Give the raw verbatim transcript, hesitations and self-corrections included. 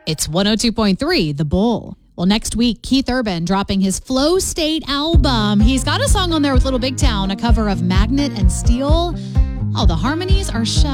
It's one oh two point three, The Bull. Well, next week, Keith Urban dropping his Flow State album. He's got a song on there with Little Big Town, a cover of Magnet and Steel. Oh, the harmonies are shed.